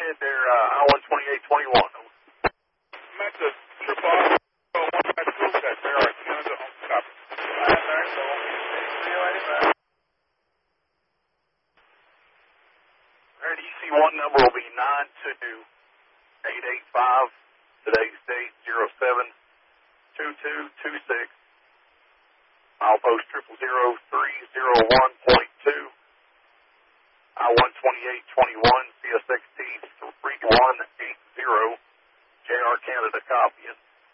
head there, I-12821. I'm at the triple R. One back fuel set there. I see on the top. Alright, EC1 number will be 92885. Today's date 07-2226. Milepost 000301.2. I-12821.